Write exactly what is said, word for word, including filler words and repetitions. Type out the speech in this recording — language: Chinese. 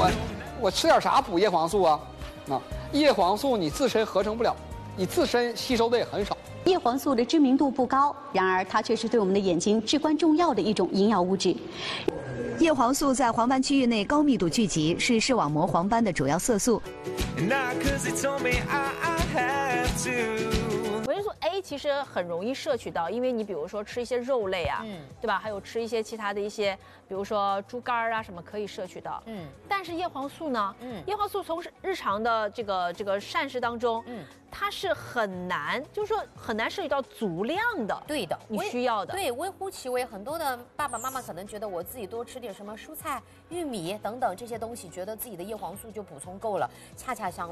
我我吃点啥补叶黄素啊？啊，叶黄素你自身合成不了，你自身吸收的也很少。 叶黄素的知名度不高，然而它却是对我们的眼睛至关重要的一种营养物质。 叶黄素在黄斑区域内高密度聚集，是视网膜黄斑的主要色素。 维生素 A 其实很容易摄取到，因为你比如说吃一些肉类啊，嗯，对吧？还有吃一些其他的一些，比如说猪肝啊什么可以摄取到，嗯。但是叶黄素呢，嗯，叶黄素从日常的这个这个膳食当中，嗯，它是很难，就是说很难摄取到足量的。 对的， 你需要的。 对，微乎其微。很多的爸爸妈妈可能觉得我自己多吃点什么蔬菜、玉米等等这些东西，觉得自己的叶黄素就补充够了，恰恰相反。